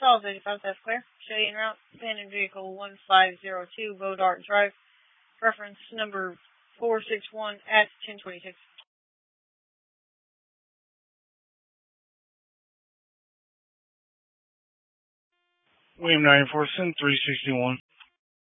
Falls 85, that's clear. Show you en route. Abandoned vehicle 1502, Bodart Drive. Reference number 461 at 1026. William 94 Cent 361.